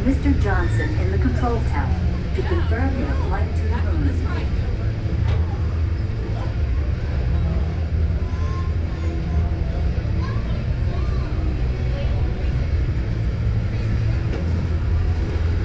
Mr. Johnson in the control tower to confirm